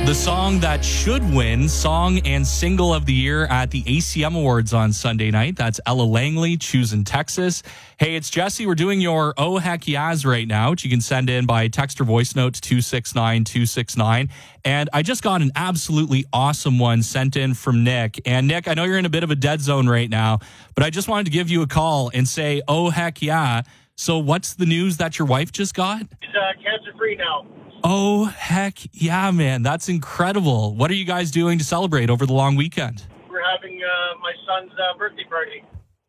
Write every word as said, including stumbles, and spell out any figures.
The song that should win Song and Single of the Year at the A C M Awards on Sunday night. That's Ella Langley, Choosing Texas. Hey, it's Jesse. We're doing your Oh Heck Yas right now, which you can send in by text or voice note to two six nine two six nine. And I just got an absolutely awesome one sent in from Nick. And Nick, I know you're in a bit of a dead zone right now, but I just wanted to give you a call and say, oh heck yeah. So what's the news that your wife just got? She's uh, cancer-free now. Oh, heck yeah, man. That's incredible. What are you guys doing to celebrate over the long weekend? We're having uh, my son's uh, birthday party.